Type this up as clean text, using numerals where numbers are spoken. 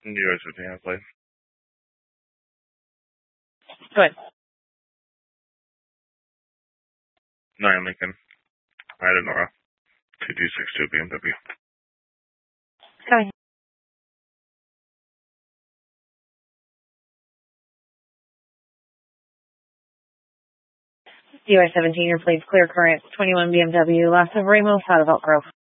US 15, please. Go ahead. 9 Lincoln. Nora. 2262 BMW. Coming. US 17, your plate's clear current, 21 BMW, last of Ramos out of Elk Grove.